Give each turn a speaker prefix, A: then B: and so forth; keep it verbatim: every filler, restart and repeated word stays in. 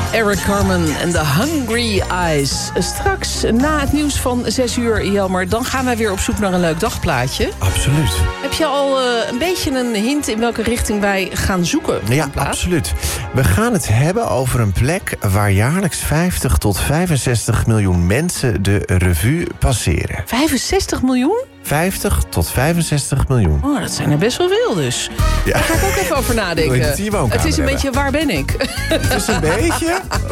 A: Eric Carmen en The Hungry Eyes. Straks na het nieuws van zes uur, Jelmer, dan gaan wij weer op zoek naar een leuk dagplaatje.
B: Absoluut.
A: Heb je al uh, een beetje een hint in welke richting wij gaan zoeken?
B: Ja, absoluut. We gaan het hebben over een plek waar jaarlijks vijftig tot vijfenzestig miljoen mensen de revue passeren.
A: vijfenzestig miljoen?
B: vijftig tot vijfenzestig miljoen.
A: Oh, dat zijn er best wel veel dus. Ja. Daar ga ik ook even over nadenken.
B: Het, het is een
A: hebben. beetje waar ben ik?
B: Het is een beetje